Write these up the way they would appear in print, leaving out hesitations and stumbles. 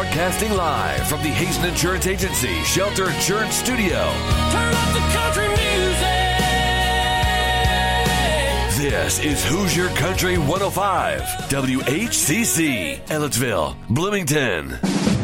Broadcasting live from the Hazen Insurance Agency Shelter Insurance Studio. Turn up the country music. This is Hoosier Country 105, WHCC, Ellettsville, Bloomington.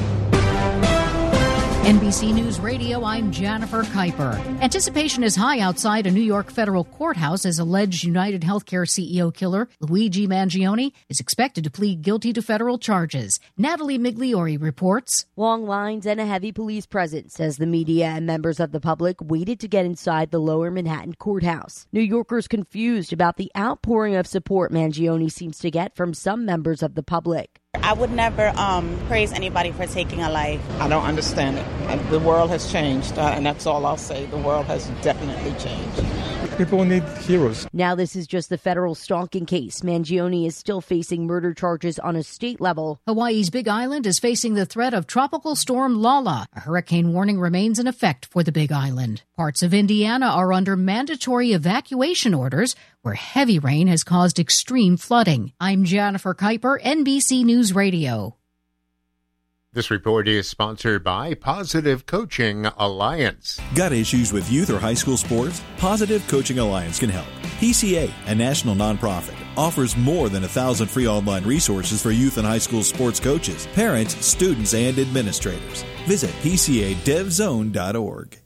NBC News Radio, I'm Jennifer Kuiper. Anticipation is high outside a New York federal courthouse as alleged United Healthcare CEO killer Luigi Mangione is expected to plead guilty to federal charges. Natalie Migliori reports. Long lines and a heavy police presence as the media and members of the public waited to get inside the lower Manhattan courthouse. New Yorkers confused about the outpouring of support Mangione seems to get from some members of the public. I would never praise anybody for taking a life. I don't understand it. The world has changed, and that's all I'll say. The world has definitely changed. People need heroes. Now this is just the federal stalking case. Mangione is still facing murder charges on a state level. Hawaii's Big Island is facing the threat of Tropical Storm Lala. A hurricane warning remains in effect for the Big Island. Parts of Indiana are under mandatory evacuation orders where heavy rain has caused extreme flooding. I'm Jennifer Kuiper, NBC News Radio. This report is sponsored by Positive Coaching Alliance. Got issues with youth or high school sports? Positive Coaching Alliance can help. PCA, a national nonprofit, offers more than 1,000 free online resources for youth and high school sports coaches, parents, students, and administrators. Visit PCADevZone.org.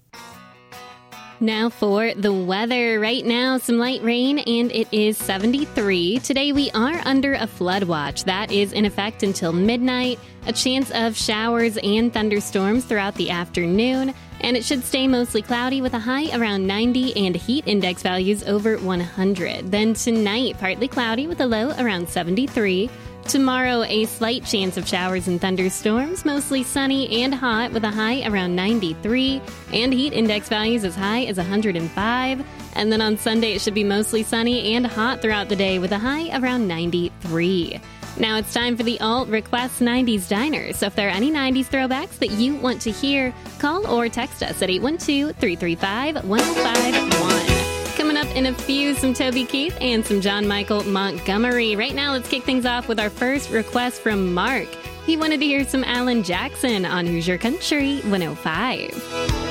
Now for the weather. Right now, some light rain, and it is 73. Today, we are under a flood watch. That is in effect until midnight. A chance of showers and thunderstorms throughout the afternoon, and it should stay mostly cloudy with a high around 90 and heat index values over 100. Then tonight, partly cloudy with a low around 73. Tomorrow, a slight chance of showers and thunderstorms, mostly sunny and hot with a high around 93 and heat index values as high as 105. And then on Sunday, it should be mostly sunny and hot throughout the day with a high around 93. Now it's time for the Alt Request 90s Diner. So if there are any 90s throwbacks that you want to hear, call or text us at 812-335-1051. Coming up in a few, some Toby Keith and some John Michael Montgomery. Right now, let's kick things off with our first request from Mark. He wanted to hear some Alan Jackson on Hoosier Country 105.